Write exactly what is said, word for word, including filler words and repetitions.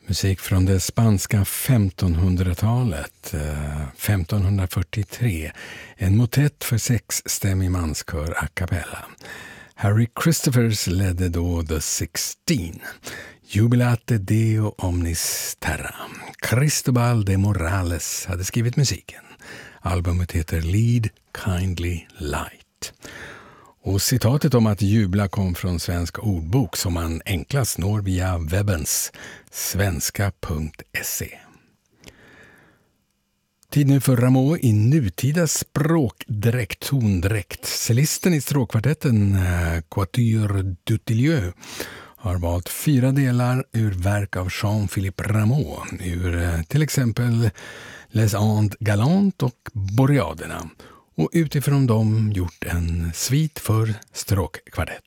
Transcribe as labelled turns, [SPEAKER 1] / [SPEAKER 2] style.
[SPEAKER 1] Musik från det spanska femtonhundratalet, femtonhundrafyrtiotre. En motett för sexstämmig manskör a cappella. Harry Christophers ledde då The Sixteen. Jubilate Deo Omnis Terra. Cristobal de Morales hade skrivit musiken. Albumet heter Lead Kindly Light. Och citatet om att jubla kom från Svensk ordbok som man enklast når via webbens svenska punkt se. Tid nu för Rameau i nutida språkdräkt, tondräkt. Cellisten i stråkkvartetten Quatuor Dutilleux har valt fyra delar ur verk av Jean-Philippe Rameau, ur till exempel Les Andes Galantes och Boreaderna, och utifrån dem gjort en svit för stråkkvartett.